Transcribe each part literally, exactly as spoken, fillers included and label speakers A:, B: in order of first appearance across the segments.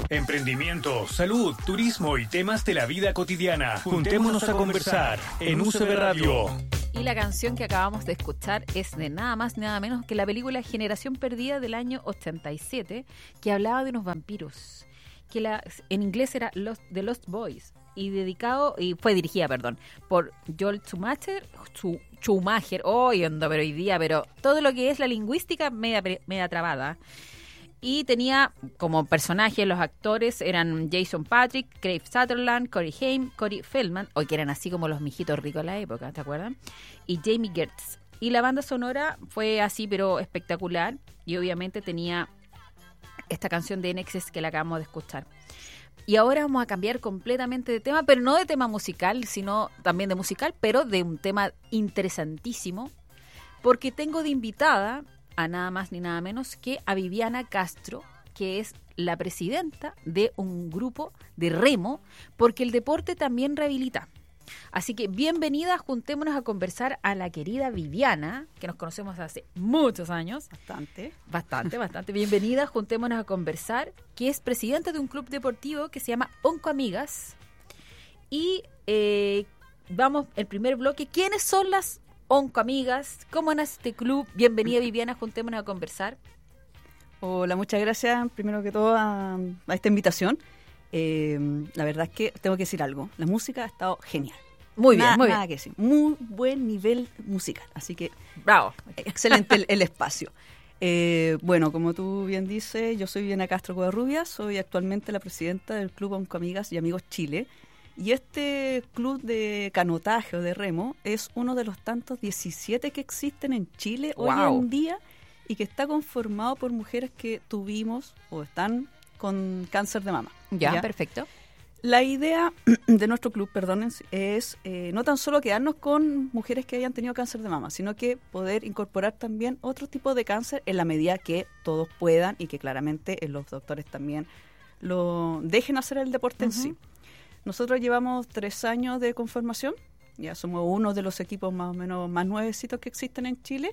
A: Emprendimiento, salud, turismo y temas de la vida cotidiana. Juntémonos a conversar en U C B Radio.
B: Y la canción que acabamos de escuchar es de nada más, nada menos que la película Generación Perdida del año ochenta y siete, que hablaba de unos vampiros, que la, en inglés era Lost, The Lost Boys, y dedicado, y fue dirigida, perdón, por Joel Schumacher, Schumacher, hoy oh, ando, pero hoy día, pero todo lo que es la lingüística media, media trabada. Y tenía como personajes, los actores eran Jason Patric, Craig Sutherland, Corey Haim, Corey Feldman, o que eran así como los mijitos ricos de la época, ¿te acuerdas? Y Jamie Gertz. Y la banda sonora fue así, pero espectacular. Y obviamente tenía esta canción de N X S que la acabamos de escuchar. Y ahora vamos a cambiar completamente de tema, pero no de tema musical, sino también de musical, pero de un tema interesantísimo, porque tengo de invitada a nada más ni nada menos que a Viviana Castro, que es la presidenta de un grupo de remo, porque el deporte también rehabilita. Así que bienvenida, juntémonos a conversar a la querida Viviana, que nos conocemos hace muchos años.
C: Bastante.
B: Bastante, bastante. Bienvenida, juntémonos a conversar, que es presidenta de un club deportivo que se llama Oncoamigas. Y eh, vamos, el primer bloque, ¿quiénes son las Oncoamigas? ¿Cómo nace este club? Bienvenida, Viviana, juntémonos a conversar.
C: Hola, muchas gracias, primero que todo, a, a esta invitación. Eh, la verdad es que tengo que decir algo. La música ha estado genial.
B: Muy bien,
C: nada,
B: muy
C: nada
B: bien.
C: que decir. Muy buen nivel musical. Así que,
B: bravo.
C: Excelente el, el espacio. Eh, bueno, como tú bien dices, yo soy Viviana Castro Covarrubias, soy actualmente la presidenta del Club Oncoamigas y Amigos Chile. Y este club de canotaje o de remo es uno de los tantos diecisiete que existen en Chile
B: wow.
C: hoy en día y que está conformado por mujeres que tuvimos o están con cáncer de mama.
B: Ya,
C: ¿ya?
B: Perfecto.
C: La idea de nuestro club, perdón, es eh, no tan solo quedarnos con mujeres que hayan tenido cáncer de mama, sino que poder incorporar también otro tipo de cáncer en la medida que todos puedan y que claramente eh, los doctores también lo dejen hacer el deporte uh-huh. en sí. Nosotros llevamos tres años de conformación, ya somos uno de los equipos más o menos más nuevecitos que existen en Chile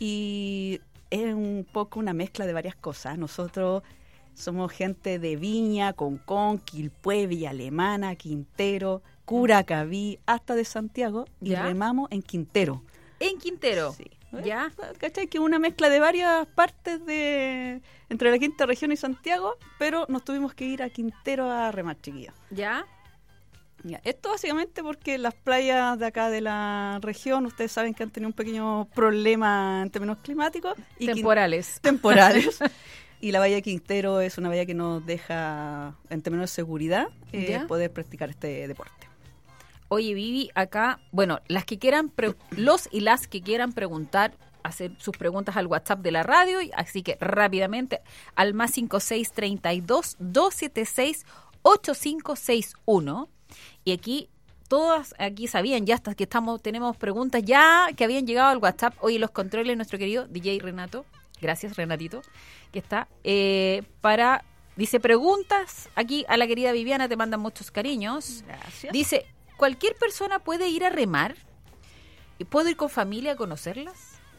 C: y es un poco una mezcla de varias cosas. Nosotros somos gente de Viña, Concón, Quilpué, Villa Alemana, Quintero, Curacaví, hasta de Santiago y
B: ¿Ya?
C: remamos en Quintero.
B: ¿En Quintero?
C: Sí.
B: ¿Ya?
C: ¿Cachai? Que es una mezcla de varias partes de entre la quinta región y Santiago, pero nos tuvimos que ir a Quintero a remar, chiquillos.
B: ¿Ya?
C: Ya, esto básicamente porque las playas de acá de la región, ustedes saben que han tenido un pequeño problema en términos climáticos. Y
B: temporales.
C: Quin- temporales. Y la bahía de Quintero es una bahía que nos deja, en términos de seguridad, eh, poder practicar este deporte.
B: Oye, Vivi, acá, bueno, las que quieran, pre- los y las que quieran preguntar, hacer sus preguntas al WhatsApp de la radio, así que rápidamente al más cinco seis tres dos, dos siete seis, ocho cinco seis uno. Y aquí, todas aquí sabían ya hasta que estamos tenemos preguntas ya que habían llegado al WhatsApp. Oye, los controles, nuestro querido D J Renato, gracias Renatito, que está, eh, para, dice, preguntas aquí a la querida Viviana, te mandan muchos cariños.
C: Gracias.
B: Dice, ¿cualquier persona puede ir a remar? ¿Y puedo ir con familia a conocerlas?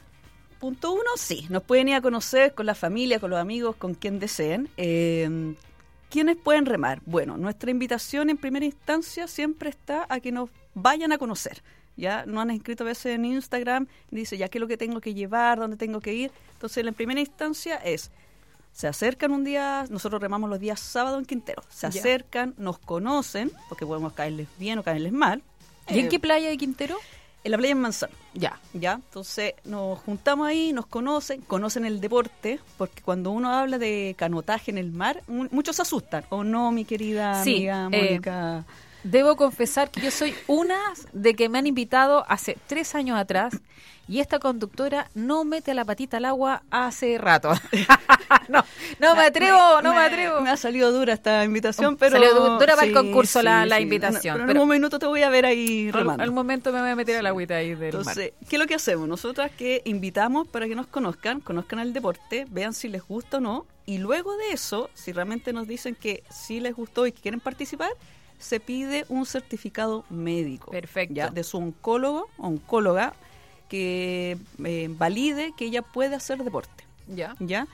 C: Punto uno, sí. Nos pueden ir a conocer con la familia, con los amigos, con quien deseen. Eh, ¿Quiénes pueden remar? Bueno, nuestra invitación en primera instancia siempre está a que nos vayan a conocer. Ya nos han escrito a veces en Instagram, y dice, ya qué es lo que tengo que llevar, dónde tengo que ir. Entonces, la primera instancia es, se acercan un día, nosotros remamos los días sábado en Quintero. Se
B: Ya.
C: acercan, nos conocen, porque podemos caerles bien o caerles mal.
B: ¿Y
C: Eh,
B: en qué playa de Quintero?
C: En la playa en Manzano.
B: Ya.
C: Ya, entonces nos juntamos ahí, nos conocen, conocen el deporte, porque cuando uno habla de canotaje en el mar, mu- muchos se asustan. ¿O no, mi querida
B: Sí,
C: amiga
B: eh,
C: Mónica?
B: Debo confesar que yo soy una de que me han invitado hace tres años atrás y esta conductora no mete la patita al agua hace rato. no, no me atrevo, no me, atrevo.
C: Me ha salido dura esta invitación, pero...
B: Salió du- dura para el
C: sí,
B: concurso
C: sí,
B: la, la
C: sí.
B: invitación.
C: Pero en
B: pero
C: un minuto te voy a ver ahí
B: al,
C: remando.
B: al momento me voy a meter a la agüita ahí del
C: Entonces,
B: mar.
C: ¿qué es lo que hacemos? Nosotras que invitamos para que nos conozcan, conozcan el deporte, vean si les gusta o no, y luego de eso, si realmente nos dicen que sí les gustó y que quieren participar, se pide un certificado médico.
B: Perfecto.
C: ¿Ya? De su oncólogo o oncóloga que eh, valide que ella puede hacer deporte.
B: Ya.
C: ¿Ya?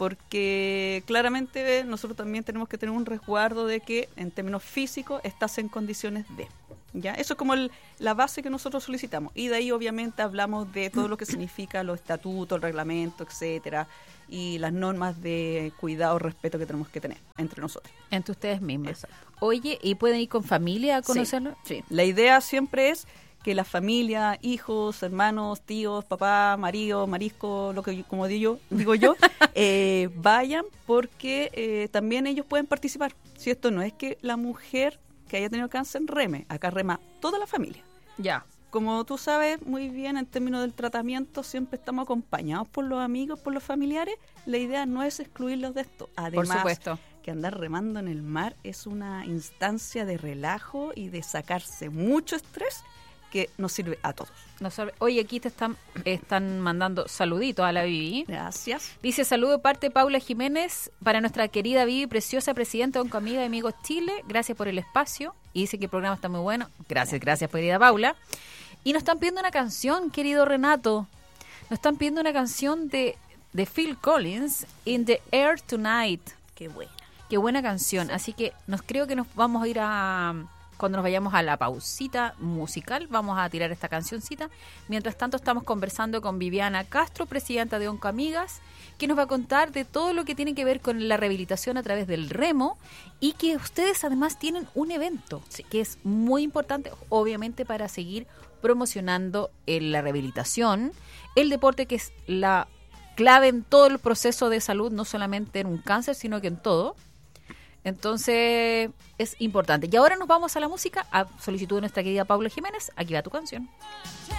C: porque claramente nosotros también tenemos que tener un resguardo de que en términos físicos estás en condiciones de, ¿ya? Eso es como el, la base que nosotros solicitamos, y de ahí obviamente hablamos de todo lo que significa los estatutos, el reglamento, etcétera, y las normas de cuidado, respeto que tenemos que tener entre nosotros.
B: Entre ustedes mismos.
C: Exacto.
B: Oye, ¿y pueden ir con familia a conocerlo?
C: Sí, sí. La idea siempre es que la familia, hijos, hermanos, tíos, papá, marido, marisco, lo que como digo yo, digo yo eh, vayan, porque eh, también ellos pueden participar. Si esto no es que la mujer que haya tenido cáncer reme, acá rema toda la familia.
B: Ya.
C: Como tú sabes muy bien, en términos del tratamiento siempre estamos acompañados por los amigos, por los familiares. La idea no es excluirlos de esto. Además,
B: por supuesto,
C: que andar remando en el mar es una instancia de relajo y de sacarse mucho estrés que nos sirve a todos.
B: Nos sirve. Oye, aquí te están, están mandando saluditos a la Vivi.
C: Gracias.
B: Dice, saludo de parte de Paula Jiménez para nuestra querida Vivi, preciosa presidenta de Oncamiga de Amigos Chile. Gracias por el espacio. Y dice que el programa está muy bueno. Gracias, gracias, querida Paula. Y nos están pidiendo una canción, querido Renato. Nos están pidiendo una canción de, de Phil Collins, In the Air Tonight.
C: Qué buena.
B: Qué buena canción. Sí. Así que nos creo que nos vamos a ir a... Cuando nos vayamos a la pausita musical, vamos a tirar esta cancioncita. Mientras tanto, estamos conversando con Viviana Castro, presidenta de Oncamigas, que nos va a contar de todo lo que tiene que ver con la rehabilitación a través del remo, y que ustedes además tienen un evento, sí, que es muy importante, obviamente, para seguir promocionando la rehabilitación, el deporte, que es la clave en todo el proceso de salud, no solamente en un cáncer, sino que en todo. Entonces, es importante. Y ahora nos vamos a la música, a solicitud de nuestra querida Paula Jiménez. Aquí va tu canción.